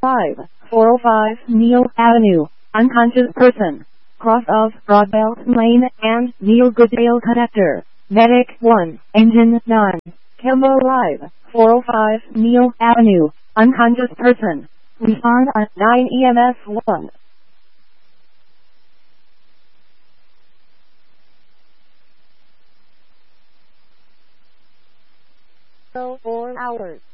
5, 405 Neil Avenue, unconscious person. Cross of Broadbelt Lane and Neil Goodale Connector. Medic 1, Engine 9. Kilmo Live, 405 Neil Avenue, unconscious person. Respond at 9 EMS 1. 4 hours.